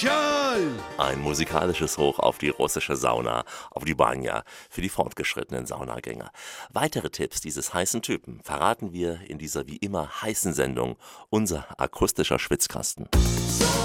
Special! Ein musikalisches Hoch auf die russische Sauna, auf die Banja, für die fortgeschrittenen Saunagänger. Weitere Tipps dieses heißen Typen verraten wir in dieser wie immer heißen Sendung, unser akustischer Schwitzkasten.